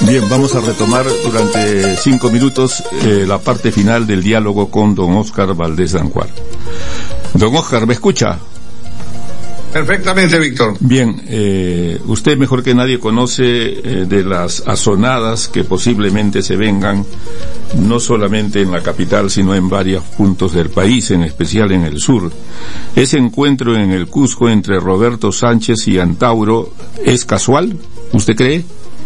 Bien, vamos a retomar durante 5 minutos la parte final del diálogo con don Óscar Valdés Dancuar. Don Óscar, ¿me escucha? Perfectamente, Víctor. Bien, usted mejor que nadie conoce de las azonadas que posiblemente se vengan, no solamente en la capital, sino en varios puntos del país, en especial en el sur. ¿Ese encuentro en el Cusco entre Roberto Sánchez y Antauro es casual? ¿Usted cree?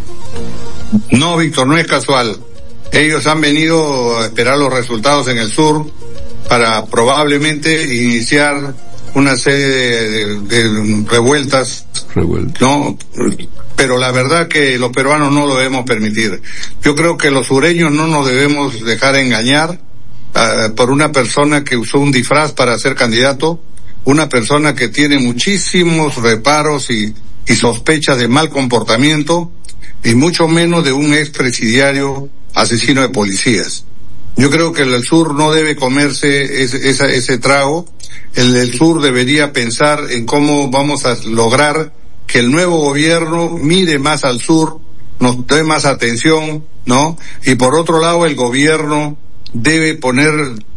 No, Víctor, no es casual. Ellos han venido a esperar los resultados en el sur para probablemente iniciar una serie de revueltas, ¿no? Pero la verdad que los peruanos no lo debemos permitir. Yo creo que los sureños no nos debemos dejar engañar por una persona que usó un disfraz para ser candidato, una persona que tiene muchísimos reparos y sospechas de mal comportamiento, y mucho menos de un expresidiario asesino de policías. Yo creo que el sur no debe comerse ese trago. El sur debería pensar en cómo vamos a lograr que el nuevo gobierno mire más al sur, nos dé más atención, ¿no? Y por otro lado, el gobierno debe poner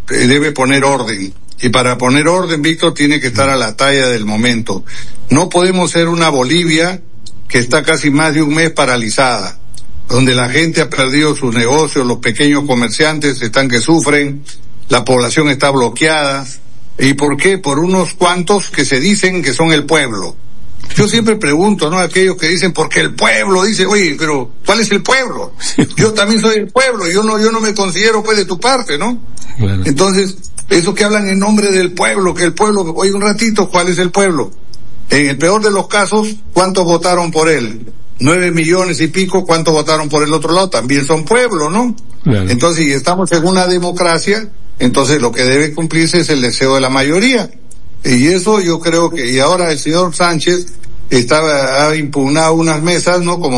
orden. Y para poner orden, Víctor, tiene que estar a la talla del momento. No podemos ser una Bolivia que está casi más de un mes paralizada, donde la gente ha perdido sus negocios, los pequeños comerciantes están que sufren, la población está bloqueada. ¿Y por qué? Por unos cuantos que se dicen que son el pueblo. Yo siempre pregunto, ¿no? Aquellos que dicen, porque el pueblo dice, oye, pero ¿cuál es el pueblo? Yo también soy el pueblo, yo no me considero pues de tu parte, ¿no? Claro. Entonces, eso que hablan en nombre del pueblo, que el pueblo, oye, un ratito, ¿cuál es el pueblo? En el peor de los casos, ¿cuántos votaron por él? 9 millones y pico, ¿cuántos votaron por el otro lado? También son pueblo, ¿no? Claro. Entonces, si estamos en una democracia, entonces lo que debe cumplirse es el deseo de la mayoría. Y eso yo creo que, y ahora el señor Sánchez ha impugnado unas mesas, ¿no? Como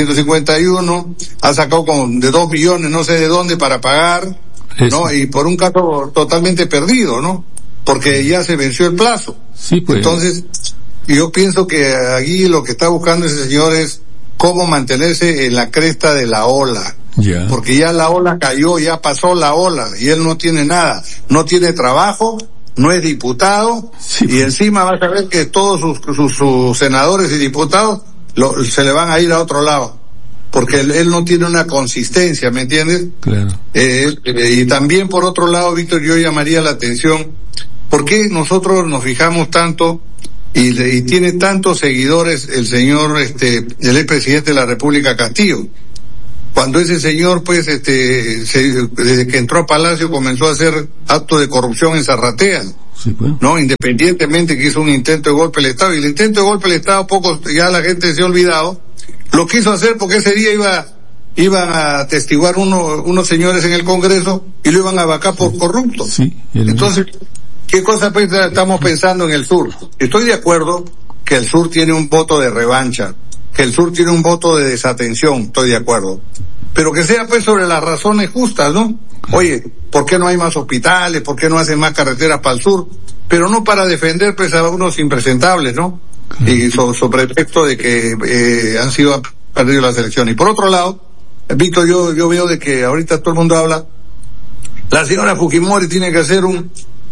1751, ha sacado como de 2 millones, no sé de dónde, para pagar, ¿no? Y por un caso totalmente perdido, ¿no? Porque ya se venció el plazo. Sí, pues. Entonces, yo pienso que aquí lo que está buscando ese señor es cómo mantenerse en la cresta de la ola. Yeah. Porque ya la ola cayó, ya pasó la ola, y él no tiene nada, no tiene trabajo, no es diputado, sí, y encima vas a ver que todos sus senadores y diputados se le van a ir a otro lado, porque él no tiene una consistencia, ¿me entiendes? Claro. Y también por otro lado, Víctor, yo llamaría la atención, ¿por qué nosotros nos fijamos tanto y tiene tantos seguidores el señor, el expresidente de la República, Castillo? Cuando ese señor, pues, desde que entró a Palacio comenzó a hacer actos de corrupción en Zarratea, sí, pues, ¿no? Independientemente que hizo un intento de golpe al Estado, y el intento de golpe al Estado ya la gente se ha olvidado, lo quiso hacer porque ese día iban a atestiguar unos señores en el Congreso y lo iban a vacar por corrupto. Sí, entonces, ¿qué cosa pues estamos pensando en el sur? Estoy de acuerdo que el sur tiene un voto de revancha, que el sur tiene un voto de desatención, estoy de acuerdo. Pero que sea pues sobre las razones justas, ¿no? Oye, ¿por qué no hay más hospitales? ¿Por qué no hacen más carreteras para el sur? Pero no para defender pues a unos impresentables, ¿no? Y sobre pretexto de que han perdido las elecciones. Y por otro lado, Víctor, yo veo de que ahorita todo el mundo habla, la señora Fujimori tiene que hacer un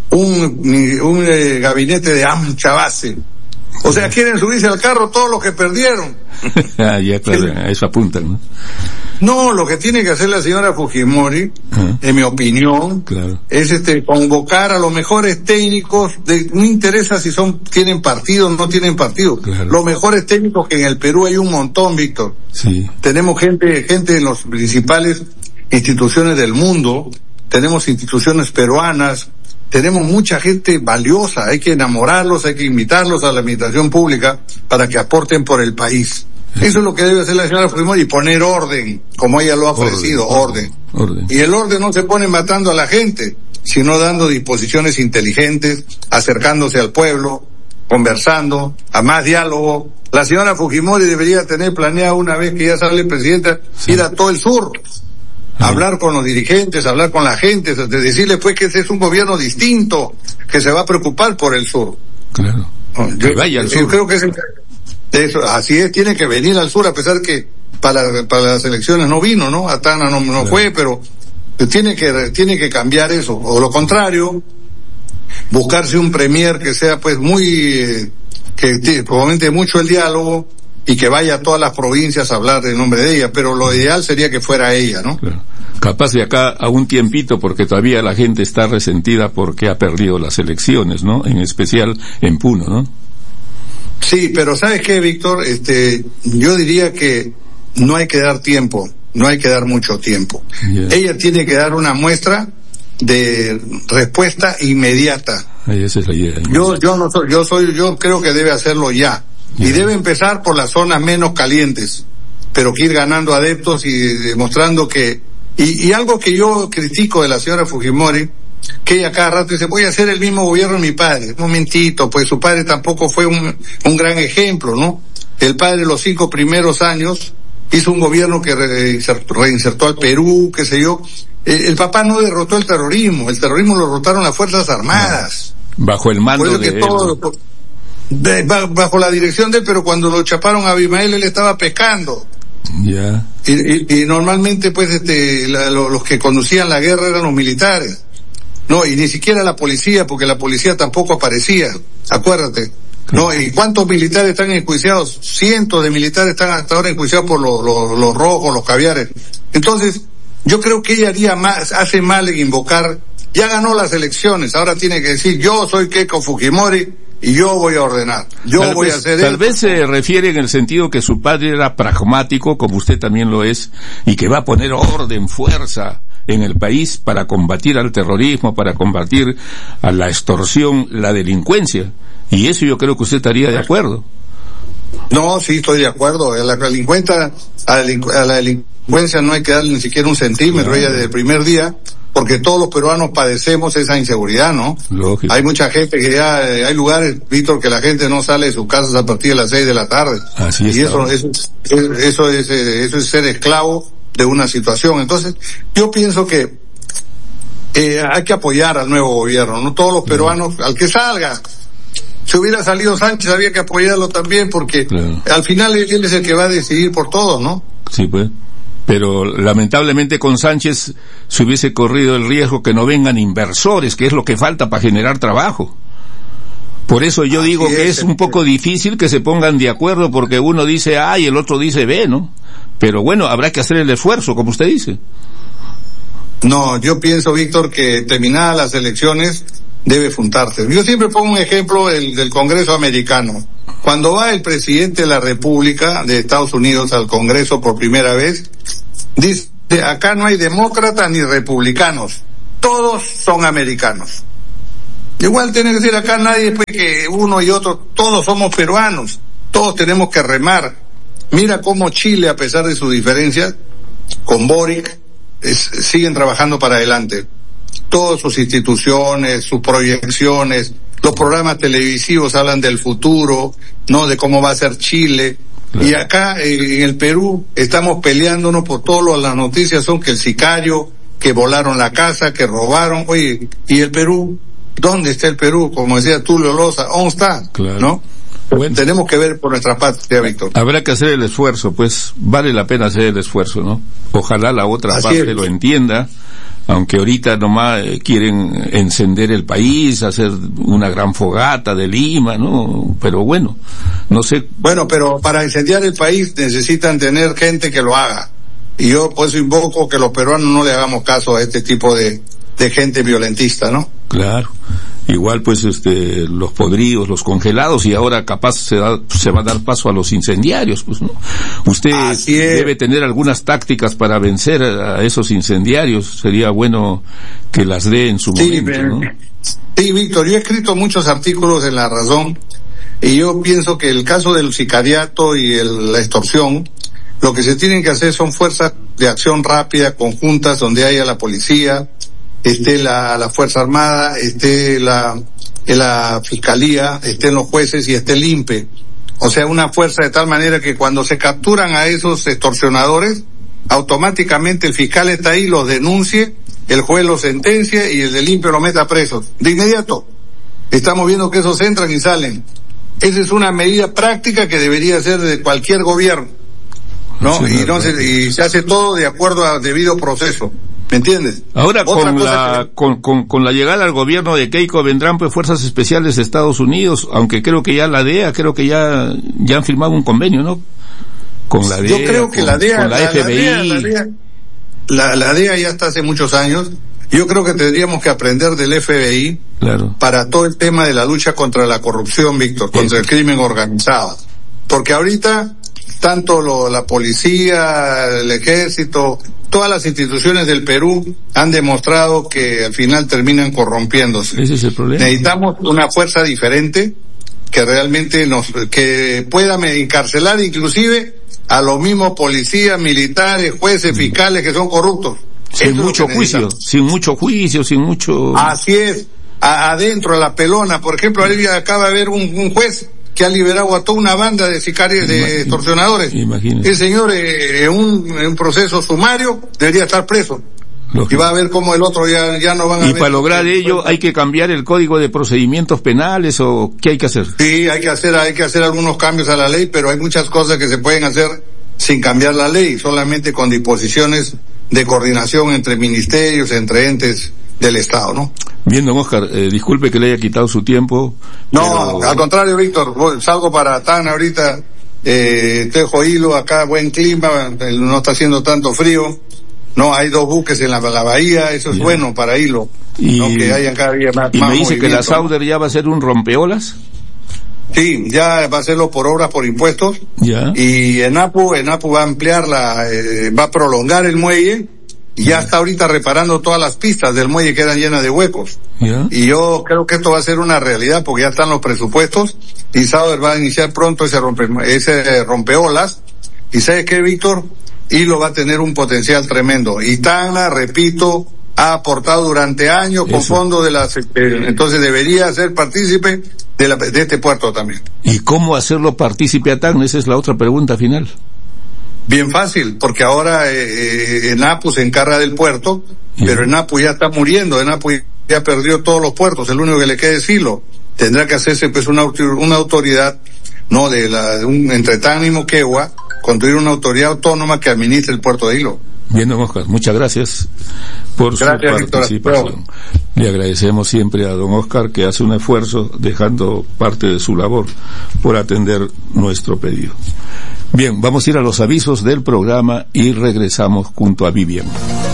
gabinete de ancha base. O sea, quieren subirse al carro todos los que perdieron. Ya, claro, a eso apuntan, ¿no? No, lo que tiene que hacer la señora Fujimori, en mi opinión, claro, es convocar a los mejores técnicos, no interesa si tienen partido o no tienen partido, claro, los mejores técnicos, que en el Perú hay un montón, Víctor. Sí. Tenemos gente en las principales instituciones del mundo, tenemos instituciones peruanas, tenemos mucha gente valiosa, hay que enamorarlos, hay que invitarlos a la administración pública para que aporten por el país. Eso es lo que debe hacer la señora Fujimori, y poner orden, como ella lo ha ofrecido, orden. Y el orden no se pone matando a la gente, sino dando disposiciones inteligentes, acercándose al pueblo, conversando, a más diálogo. La señora Fujimori debería tener planeado, una vez que ya sale presidenta, ir a todo el sur, hablar con los dirigentes, hablar con la gente, decirle pues que ese es un gobierno distinto, que se va a preocupar por el sur. Claro. Yo creo que eso, así es, tiene que venir al sur, a pesar que para las elecciones no vino, ¿no? A Tacna no fue, pero tiene que cambiar eso, o lo contrario, buscarse un premier que sea pues muy, que fomente mucho el diálogo y que vaya a todas las provincias a hablar en nombre de ella, pero lo ideal sería que fuera ella, ¿no? Claro. Capaz de acá a un tiempito, porque todavía la gente está resentida porque ha perdido las elecciones, ¿no? En especial en Puno, ¿no? Sí, pero ¿sabes qué, Víctor? Yo diría que no hay que dar tiempo, no hay que dar mucho tiempo. Yeah. Ella tiene que dar una muestra de respuesta inmediata. Esa es la idea. Yo creo que debe hacerlo ya. Yeah. Y debe empezar por las zonas menos calientes, pero que ir ganando adeptos y demostrando que, y algo que yo critico de la señora Fujimori, que ella cada rato dice, voy a hacer el mismo gobierno de mi padre. Un momentito, pues su padre tampoco fue un gran ejemplo, ¿no? El padre los 5 primeros años hizo un gobierno que reinsertó al Perú, qué sé yo. El papá no derrotó el terrorismo lo derrotaron las Fuerzas Armadas. Bajo el mando de él. Bajo la dirección de él, pero cuando lo chaparon a Abimael él estaba pescando. Ya. Y normalmente pues los que conducían la guerra eran los militares. No, y ni siquiera la policía, porque la policía tampoco aparecía, acuérdate. No, ¿y cuántos militares están enjuiciados? Cientos de militares están hasta ahora enjuiciados por los rojos, los caviares. Entonces, yo creo que ella hace mal en invocar, ya ganó las elecciones, ahora tiene que decir, yo soy Keiko Fujimori y yo voy a ordenar, voy a hacer tal vez se refiere en el sentido que su padre era pragmático, como usted también lo es, y que va a poner orden, fuerza en el país para combatir al terrorismo, para combatir a la extorsión, la delincuencia. Y eso yo creo que usted estaría de acuerdo. No, sí, estoy de acuerdo. A la delincuencia no hay que darle ni siquiera un centímetro, ella desde el primer día, porque todos los peruanos padecemos esa inseguridad, ¿no? Lógico. Hay mucha gente que ya, hay lugares, Víctor, que la gente no sale de sus casas a partir de las 6 de la tarde. Así es. Y eso es ser esclavo de una situación. Entonces, yo pienso que hay que apoyar al nuevo gobierno, no todos los peruanos, al que salga. Si hubiera salido Sánchez había que apoyarlo también, porque al final él es el que va a decidir por todos, ¿no? Sí, pues. Pero lamentablemente con Sánchez se hubiese corrido el riesgo que no vengan inversores, que es lo que falta para generar trabajo. Por eso yo digo que es un poco difícil que se pongan de acuerdo, porque uno dice A y el otro dice B, ¿no? Pero bueno, habrá que hacer el esfuerzo, como usted dice. No, yo pienso, Víctor, que terminadas las elecciones debe juntarse. Yo siempre pongo un ejemplo del Congreso americano. Cuando va el presidente de la República de Estados Unidos al Congreso por primera vez, dice, acá no hay demócratas ni republicanos, todos son americanos. Igual tiene que decir acá nadie, pues, que uno y otro, todos somos peruanos, todos tenemos que remar. Mira cómo Chile, a pesar de sus diferencias, con Boric, siguen trabajando para adelante. Todas sus instituciones, sus proyecciones, los programas televisivos hablan del futuro, ¿no? De cómo va a ser Chile. Claro. Y acá, en el Perú, estamos peleándonos por todo. Las noticias son que el sicario, que volaron la casa, que robaron. Oye, ¿y el Perú? ¿Dónde está el Perú? Como decía Tulio Loza, ¿dónde está? Claro. ¿No? Bueno, tenemos que ver por nuestra patria, Víctor. Habrá que hacer el esfuerzo, pues vale la pena hacer el esfuerzo, ¿no? Ojalá la otra parte lo entienda, aunque ahorita nomás quieren encender el país, hacer una gran fogata de Lima, ¿no? Pero bueno, no sé. Bueno, pero para incendiar el país necesitan tener gente que lo haga. Y yo por eso invoco que los peruanos no le hagamos caso a este tipo de gente violentista, ¿no? Claro. Igual pues los podridos, los congelados, y ahora capaz se va a dar paso a los incendiarios, pues, ¿no? Usted debe tener algunas tácticas para vencer a esos incendiarios, sería bueno que las dé en su momento, ¿no? Sí, Víctor, yo he escrito muchos artículos en La Razón, y yo pienso que el caso del sicariato y la extorsión, lo que se tienen que hacer son fuerzas de acción rápida, conjuntas, donde haya la policía, esté la Fuerza Armada, esté la Fiscalía, estén los jueces y esté el INPE. O sea, una fuerza de tal manera que cuando se capturan a esos extorsionadores, automáticamente el fiscal está ahí, los denuncie, el juez los sentencia y el del INPE lo meta presos. De inmediato. Estamos viendo que esos entran y salen. Esa es una medida práctica que debería ser de cualquier gobierno. ¿no? Sí, y se hace todo de acuerdo a debido proceso. ¿Me entiendes? Ahora, con la llegada al gobierno de Keiko vendrán pues fuerzas especiales de Estados Unidos, aunque creo que ya la DEA, ya han firmado un convenio, ¿no? Con la DEA. Yo creo que la DEA, con la FBI. La DEA ya está hace muchos años. Yo creo que tendríamos que aprender del FBI, claro, para todo el tema de la lucha contra la corrupción, Víctor, contra el crimen organizado. Porque ahorita, tanto la policía, el ejército, todas las instituciones del Perú han demostrado que al final terminan corrompiéndose. Ese es el problema. Necesitamos una fuerza diferente que realmente que pueda encarcelar inclusive a los mismos policías, militares, jueces, fiscales que son corruptos. Sin mucho juicio, sin mucho... Así es. Adentro, a la pelona. Por ejemplo, ahí acaba de haber un juez que ha liberado a toda una banda de sicarios, de extorsionadores. Imagínese. El señor, en un proceso sumario, debería estar preso. Lógico. Y va a ver cómo el otro ya no van a ver. Y para lograr ello, ¿hay que cambiar el Código de Procedimientos Penales o qué hay que hacer? Sí, hay que hacer algunos cambios a la ley, pero hay muchas cosas que se pueden hacer sin cambiar la ley, solamente con disposiciones de coordinación entre ministerios, entre entes del Estado, ¿no? Bien, don Oscar, disculpe que le haya quitado su tiempo. No, al contrario, Víctor, salgo para Tacna ahorita, Tejo Hilo, acá buen clima, no está haciendo tanto frío, no, hay 2 buques en la bahía, eso es bueno para Hilo, ¿no? Que hayan cada día más. Y me dice que la Sauder ya va a ser un rompeolas. Sí, ya va a hacerlo por obras, por impuestos. Ya. Y ENAPU va a ampliar va a prolongar el muelle, y ya está ahorita reparando todas las pistas del muelle que eran llenas de huecos. Ya. Y yo creo que esto va a ser una realidad porque ya están los presupuestos y Sauder va a iniciar pronto ese rompeolas. Y ¿sabes qué, Víctor? Hilo va a tener un potencial tremendo. Y Tacna, repito, ha aportado durante años con fondos entonces debería ser partícipe de este puerto también. ¿Y cómo hacerlo partícipe a Tacna? Esa es la otra pregunta final. Bien fácil, porque ahora ENAPU se encarga del puerto, pero ENAPU ya está muriendo, ENAPU ya perdió todos los puertos, el único que le queda es Hilo. Tendrá que hacerse pues una autoridad, no, entre Tacna y Moquegua, construir una autoridad autónoma que administre el puerto de Hilo. Bien, don Oscar, muchas gracias por su participación. Le agradecemos siempre a don Oscar que hace un esfuerzo dejando parte de su labor por atender nuestro pedido. Bien, vamos a ir a los avisos del programa y regresamos junto a Vivian.